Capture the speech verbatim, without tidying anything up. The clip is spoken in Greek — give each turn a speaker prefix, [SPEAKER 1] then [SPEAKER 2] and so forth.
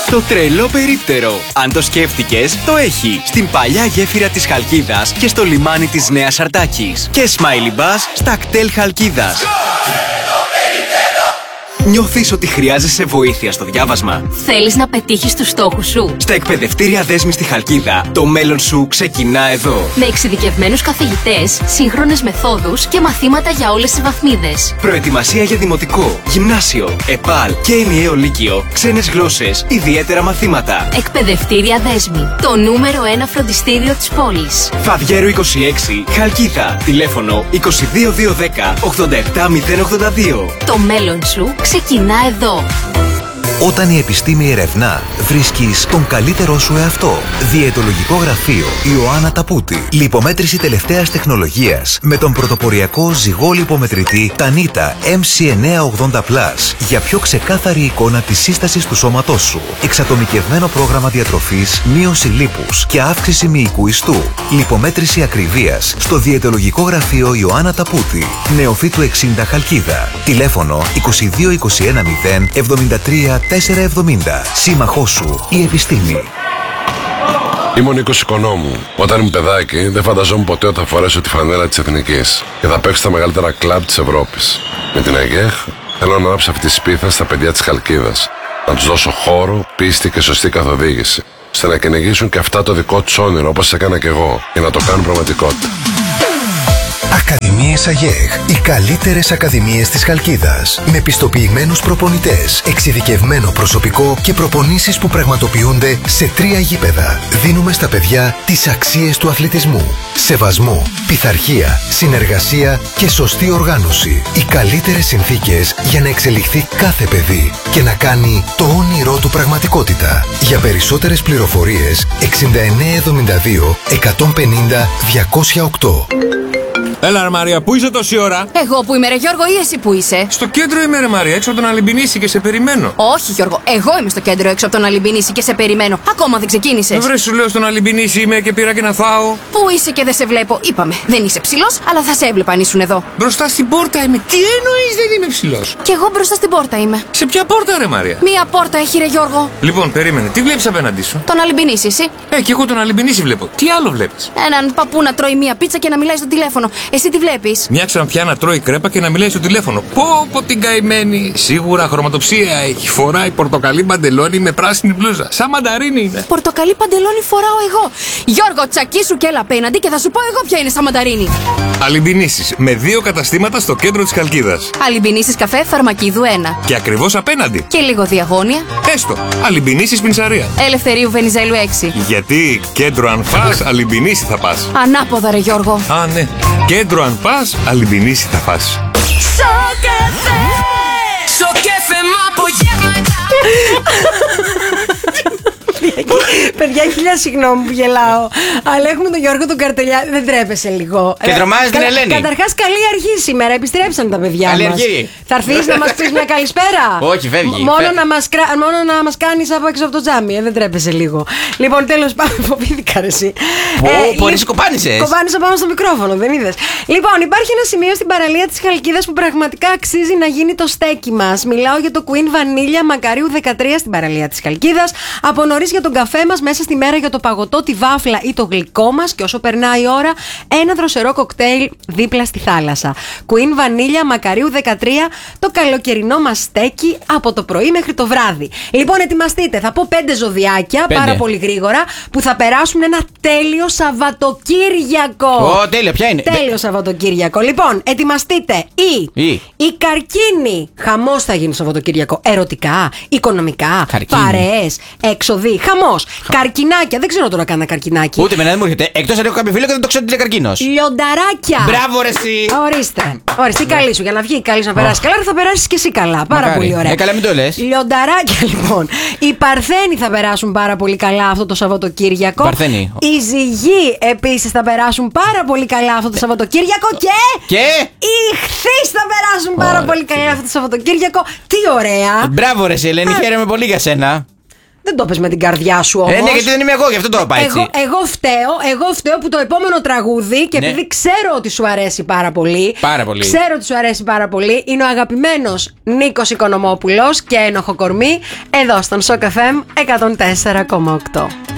[SPEAKER 1] στο τρελό περίπτερο. Αν το σκέφτηκες, το έχει στην παλιά γέφυρα της Χαλκίδας και στο λιμάνι της Νέας Αρτάκης. Και Smiley Bus στα κτέλ Χαλκίδας. Νιώθεις ότι χρειάζεσαι βοήθεια στο διάβασμα?
[SPEAKER 2] Θέλεις να πετύχεις τους στόχους σου?
[SPEAKER 1] Στα εκπαιδευτήρια Δέσμη στη Χαλκίδα, το μέλλον σου ξεκινά εδώ.
[SPEAKER 2] Με εξειδικευμένους καθηγητές, σύγχρονες μεθόδους και μαθήματα για όλες τις βαθμίδες.
[SPEAKER 1] Προετοιμασία για δημοτικό, γυμνάσιο, ΕΠΑΛ και ενιαίο λύκειο, ξένες γλώσσες, ιδιαίτερα μαθήματα.
[SPEAKER 2] Εκπαιδευτήρια Δέσμη, το νούμερο ένα φροντιστήριο της πόλης.
[SPEAKER 1] Φαδιέρου είκοσι έξι, Χαλκίδα. Τηλέφωνο είκοσι δύο διακόσια δέκα ογδόντα επτά μηδέν ογδόντα δύο.
[SPEAKER 2] Το μέλλον σου ξεκινά εδώ.
[SPEAKER 3] Όταν η επιστήμη ερευνά, βρίσκεις τον καλύτερό σου εαυτό. Διαιτολογικό γραφείο Ιωάννα Ταπούτη. Λιπομέτρηση τελευταίας τεχνολογίας με τον πρωτοποριακό ζυγό λιπομετρητή Tanita εμ σι εννιακόσια ογδόντα πλας για πιο ξεκάθαρη εικόνα της σύστασης του σώματός σου. Εξατομικευμένο πρόγραμμα διατροφής, μείωση λίπους και αύξηση μυϊκού ιστού. Λιπομέτρηση ακριβίας στο διαιτολογικό γραφείο Ιωάννα Ταπούτη. Νεοφύτου εξήντα Χαλκίδα. Τηλέφωνο είκοσι δύο είκοσι ένα μηδέν εβδομήντα τρία τετρακόσια εβδομήντα. Σύμμαχός σου, η επιστήμη.
[SPEAKER 4] Είμαι ο Νίκος Οικονόμου. Όταν ήμουν παιδάκι, δεν φανταζόμουν ποτέ ότι θα φορέσω τη φανέλα της Εθνικής και θα παίξω στα μεγαλύτερα κλαμπ της Ευρώπης. Με την ΑΓΕΧ θέλω να ανάψω αυτή τη σπίθα στα παιδιά της Χαλκίδας. Να τους δώσω χώρο, πίστη και σωστή καθοδήγηση, ώστε να κυνηγήσουν και αυτά το δικό τους όνειρο όπως έκανα κι εγώ και να το κάνουν πραγματικότητα.
[SPEAKER 3] Ακαδημίες ΑΓΕΧ. Οι καλύτερες ακαδημίες της Χαλκίδας. Με πιστοποιημένους προπονητές, εξειδικευμένο προσωπικό και προπονήσεις που πραγματοποιούνται σε τρία γήπεδα. Δίνουμε στα παιδιά τις αξίες του αθλητισμού. Σεβασμό, πειθαρχία, συνεργασία και σωστή οργάνωση. Οι καλύτερες συνθήκες για να εξελιχθεί κάθε παιδί και να κάνει το όνειρό του πραγματικότητα. Για περισσότερες πληροφορίες εξήντα εννέα εβδομήντα δύο εκατόν πενήντα διακόσια οκτώ.
[SPEAKER 5] Έλα ρε Μαρία, πού είσαι τόση ώρα?
[SPEAKER 2] Εγώ που είμαι ρε Γιώργο ή εσύ που είσαι?
[SPEAKER 5] Στο κέντρο είμαι ρε Μαρία, έξω από τον Αλυμπινίση και σε περιμένω.
[SPEAKER 2] Όχι Γιώργο, εγώ είμαι στο κέντρο έξω από τον Αλυμπινίση και σε περιμένω. Ακόμα δεν ξεκίνησες.
[SPEAKER 5] Βρε σου λέω στον Αλυμπινίση είμαι και πήρα και να φάω.
[SPEAKER 2] Πού είσαι και δεν σε βλέπω? Είπαμε, δεν είσαι ψηλός, αλλά θα σε έβλεπα αν ήσουν εδώ.
[SPEAKER 5] Μπροστά στην πόρτα είμαι. Τι εννοείς δεν είμαι ψηλός?
[SPEAKER 2] Κι εγώ μπροστά στην πόρτα είμαι.
[SPEAKER 5] Σε ποια πόρτα ρε Μαρία?
[SPEAKER 2] Μία πόρτα έχει ρε Γιώργο.
[SPEAKER 5] Λοιπόν, περίμενε, τι βλέπεις απέναντί σου?
[SPEAKER 2] Τον Αλυμπινίση, εσύ.
[SPEAKER 5] Ε, και εγώ τον Αλυμπινίση βλέπω. Τι άλλο βλέπεις?
[SPEAKER 2] Έναν παππού να τρώει μία πίτσα και να μιλάει στο τηλέφωνο. Εσύ τι βλέπεις?
[SPEAKER 5] Μια ξανθιά να τρώει κρέπα και να μιλάει στο τηλέφωνο. Πω πω την καημένη. Σίγουρα χρωματοψία έχει. Φοράει πορτοκαλί παντελόνι με πράσινη μπλούζα. Σαν μανταρίνι είναι.
[SPEAKER 2] Πορτοκαλί παντελόνι φοράω εγώ. Γιώργο, τσακίσου και έλα απέναντι και θα σου πω εγώ ποια είναι σαν μανταρίνι.
[SPEAKER 5] Αλυμπινίσεις με δύο καταστήματα στο κέντρο της Χαλκίδας.
[SPEAKER 2] Αλυμπινίσεις καφέ Φαρμακίδου ένα.
[SPEAKER 5] Και ακριβώς απέναντι.
[SPEAKER 2] Και λίγο διαγώνια.
[SPEAKER 5] Έστω. Αλυμπινίσεις πινσαρία.
[SPEAKER 2] Ελευθερίου Βενιζέλου έξι.
[SPEAKER 5] Γιατί κέντρο αν φας, Αλυμπινίση θα πας.
[SPEAKER 2] Ανάποδα ρε Γιώργο.
[SPEAKER 5] Α, ναι. Κέντρο αν πας, Αλυμπινίση θα πας.
[SPEAKER 6] Σοκέφε! Σοκέφε μ' απογεύματα!
[SPEAKER 7] Παιδιά, χίλια συγγνώμη που γελάω. Αλλά έχουμε τον Γιώργο τον Καρτελιά. Δεν τρέπεσαι λίγο.
[SPEAKER 8] Και τρομάζει την Ελένη.
[SPEAKER 7] Καταρχάς, καλή αρχή σήμερα. Επιστρέψαν τα παιδιά μας.
[SPEAKER 8] Καλή αρχή.
[SPEAKER 7] Θα έρθεις να μας πεις μια καλησπέρα?
[SPEAKER 8] Όχι, φεύγει.
[SPEAKER 7] Μόνο
[SPEAKER 8] Φε...
[SPEAKER 7] να μας, μόνο να μας κάνεις από έξω από το τζάμι. Ε, δεν τρέπεσαι λίγο. Λοιπόν, τέλος πάντων, φοβήθηκα ρε εσύ.
[SPEAKER 8] Πω, πω, εσύ κοπάνησες.
[SPEAKER 7] Κοπάνησα πάνω στο μικρόφωνο, δεν είδες? Λοιπόν, υπάρχει ένα σημείο στην παραλία της Χαλκίδας που πραγματικά αξίζει να γίνει το στέκι μας. Μιλάω για το Queen Vanilla Μακαρίου δεκατρία στην παραλία της Χαλκίδας. Από νωρίς για τον καφέ μας, μέσα στη μέρα για το παγωτό, τη βάφλα ή το γλυκό μας, και όσο περνάει η ώρα, ένα δροσερό κοκτέιλ δίπλα στη θάλασσα. Queen Vanilla Μακαρίου δεκατρία, το καλοκαιρινό μας στέκι από το πρωί μέχρι το βράδυ. Λοιπόν, ετοιμαστείτε. Θα πω πέντε ζωδιάκια, πέντε. πάρα πολύ γρήγορα, που θα περάσουν ένα τέλειο Σαββατοκύριακο.
[SPEAKER 8] Ω, τέλειο, ποια είναι?
[SPEAKER 7] Τέλειο Σαββατοκύριακο. Λοιπόν, ετοιμαστείτε. Η,
[SPEAKER 8] η.
[SPEAKER 7] η καρκίνη. Χαμός θα γίνει Σαββατοκύριακο. Ερωτικά, οικονομικά, παρέες, έξοδοι. Χαμός. Χα... Καρκινάκια. Δεν ξέρω τώρα κάνα καρκινάκι.
[SPEAKER 8] Ούτε με να δεν μου έρχεται. Εκτός αν έχω κάποιο φίλο και δεν το ξέρω τι είναι καρκίνος.
[SPEAKER 7] Λιονταράκια.
[SPEAKER 8] Μπράβο, ρε εσύ.
[SPEAKER 7] Ορίστε. Ορίστε, ναι. Καλή σου. Για να βγει καλή να περάσει. Oh. Καλά, θα περάσει και εσύ καλά. Πάρα Μακάρι. πολύ ωραία.
[SPEAKER 8] Ε, καλά, μην το λες.
[SPEAKER 7] Λιονταράκια, λοιπόν. Οι Παρθένοι θα περάσουν πάρα πολύ καλά αυτό το Σαββατοκύριακο.
[SPEAKER 8] Παρθένοι.
[SPEAKER 7] Οι Ζυγοί επίσης θα περάσουν πάρα πολύ καλά αυτό το Σαββατοκύριακο. Και.
[SPEAKER 8] Και.
[SPEAKER 7] Οι Ιχθύς θα περάσουν πάρα oh, πολύ καλά αυτό το Σαββατοκύριακο. Τι ωραία.
[SPEAKER 8] Μπράβο, ρε εσύ, Ελένη. Χαίρομαι πολύ για σένα.
[SPEAKER 7] Δεν το πες με την καρδιά σου όμως.
[SPEAKER 8] Ε, ναι, γιατί δεν είμαι εγώ, γι' αυτό το είπα έτσι.
[SPEAKER 7] Εγώ, εγώ φταίω, εγώ φταίω που το επόμενο τραγούδι, και
[SPEAKER 8] ναι.
[SPEAKER 7] επειδή ξέρω ότι σου αρέσει πάρα πολύ.
[SPEAKER 8] Πάρα πολύ.
[SPEAKER 7] Ξέρω ότι σου αρέσει πάρα πολύ. Είναι ο αγαπημένος Νίκος Οικονομόπουλος και Ένοχο Κορμί, εδώ στον Σοκ εφ εμ εκατόν τέσσερα κόμμα οκτώ.